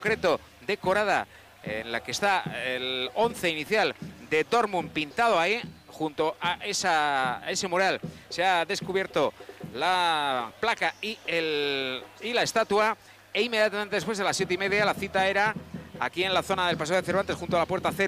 concreto decorada, en la que está el 11 inicial de Dortmund pintado ahí. Junto a ese mural se ha descubierto la placa y la estatua, e inmediatamente después de las 7:30 la cita era aquí en la zona del Paseo de Cervantes junto a la puerta 0.